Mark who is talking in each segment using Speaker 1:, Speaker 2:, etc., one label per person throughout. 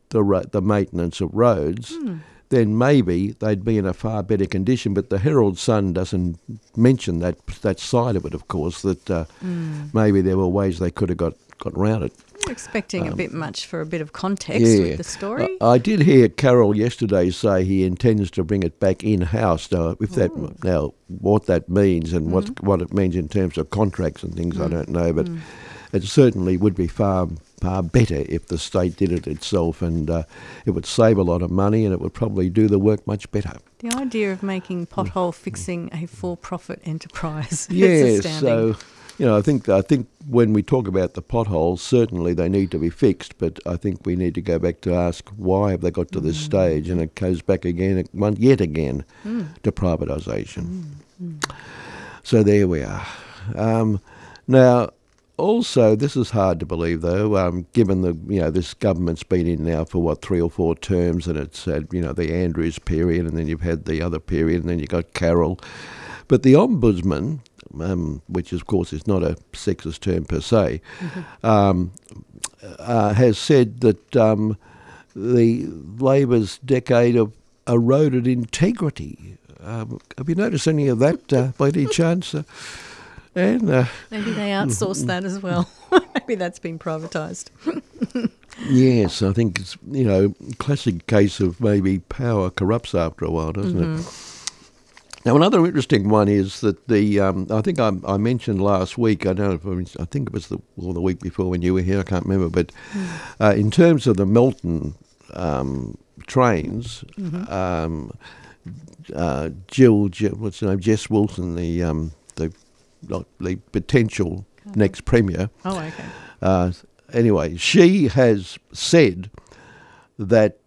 Speaker 1: the maintenance of roads, then maybe they'd be in a far better condition. But the Herald Sun doesn't mention that side of it, of course, that maybe there were ways they could have got around it.
Speaker 2: I'm expecting a bit much for a bit of context with the story.
Speaker 1: I did hear Carroll yesterday say he intends to bring it back in-house. Now, what that means and what it means in terms of contracts and things, I don't know, but it certainly would be far better if the state did it itself, and it would save a lot of money, and it would probably do the work much better.
Speaker 2: The idea of making pothole fixing a for-profit enterprise.
Speaker 1: Yes, so I think when we talk about the potholes, certainly they need to be fixed, but I think we need to go back to ask why have they got to this stage, and it goes back yet again to privatisation. So there we are. Now, also, this is hard to believe, though, given this government's been in now for 3 or 4 terms, and it's had the Andrews period, and then you've had the other period, and then you got Carroll. But the Ombudsman, which of course is not a sexist term per se, has said that the Labor's decade of eroded integrity. Have you noticed any of that by any chance? And
Speaker 2: maybe they outsourced that as well. Maybe that's been privatised.
Speaker 1: Yes, I think it's classic case of maybe power corrupts after a while, doesn't it? Now, another interesting one is that I think I mentioned last week, I think it was the week before when you were here, I can't remember, but in terms of the Melton trains, what's her name, Jess Wilson, the potential next Premier.
Speaker 2: Oh, okay.
Speaker 1: Anyway, she has said that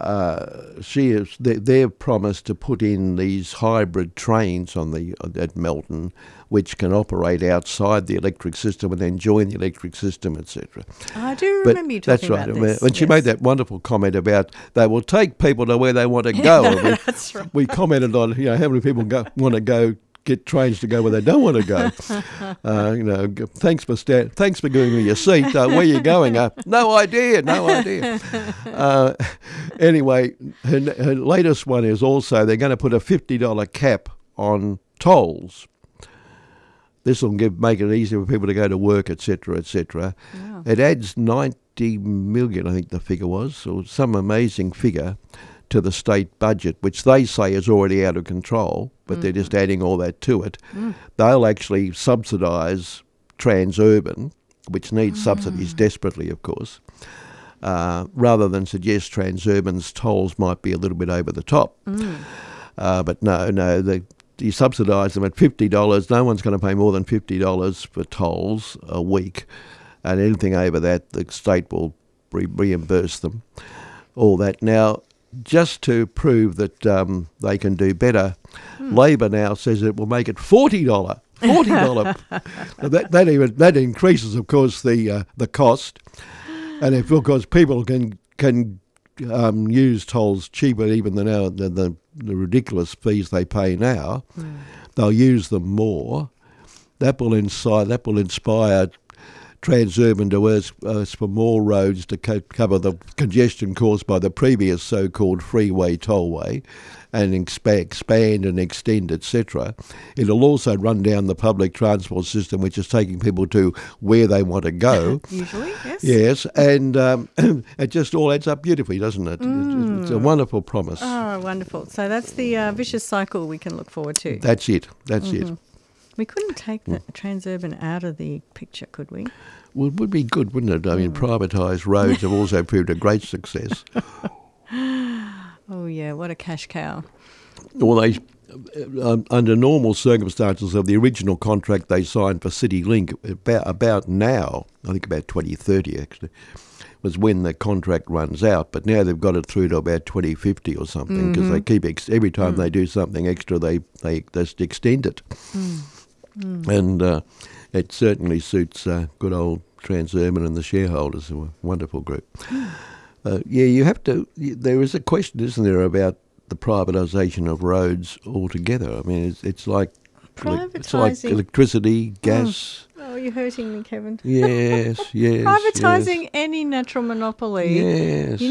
Speaker 1: they've promised to put in these hybrid trains at Melton, which can operate outside the electric system and then join the electric system, etc.
Speaker 2: I do remember you talking about this.
Speaker 1: That's right. When she made that wonderful comment about they will take people to where they want to go.
Speaker 2: That's right.
Speaker 1: We commented on how many people want to go. Get trains to go where they don't want to go. Thanks for giving me your seat. Where are you going? No idea. Anyway, her latest one is also they're going to put a $50 cap on tolls. This will make it easier for people to go to work, etc., etc. Wow. It adds 90 million, I think the figure was, or some amazing figure, to the state budget, which they say is already out of control, but they're just adding all that to it. They'll actually subsidise Transurban, which needs subsidies desperately, of course, rather than suggest Transurban's tolls might be a little bit over the top. But no, you subsidise them at $50. No one's going to pay more than $50 for tolls a week, and anything over that, the state will reimburse them. All that. Now, just to prove that they can do better, Labor now says it will make it $40. That increases, of course, the cost, and if of course people can use tolls cheaper even than the ridiculous fees they pay now, they'll use them more. That will inspire Transurban to ask for more roads to cover the congestion caused by the previous so-called freeway tollway, and expand and extend, etc. It'll also run down the public transport system, which is taking people to where they want to go.
Speaker 2: Usually, yes.
Speaker 1: Yes, and it just all adds up beautifully, doesn't it? It's a wonderful promise.
Speaker 2: Oh, wonderful. So that's the vicious cycle we can look forward to.
Speaker 1: That's it. It.
Speaker 2: We couldn't take the Transurban out of the picture, could we?
Speaker 1: Well, it would be good, wouldn't it? I mean, privatised roads have also proved a great success.
Speaker 2: Oh, yeah, what a cash cow.
Speaker 1: Well, they, under normal circumstances of the original contract they signed for CityLink, about now, I think about 2030 actually, was when the contract runs out. But now they've got it through to about 2050 or something, because they keep, every time they do something extra, they just extend it. And it certainly suits good old Transurban and the shareholders, who are a wonderful group. You have to. There is a question, isn't there, about the privatisation of roads altogether? I mean, it's like electricity, gas.
Speaker 2: Oh, you're hurting me, Kevin.
Speaker 1: Yes.
Speaker 2: Privatising any natural monopoly.
Speaker 1: Yes.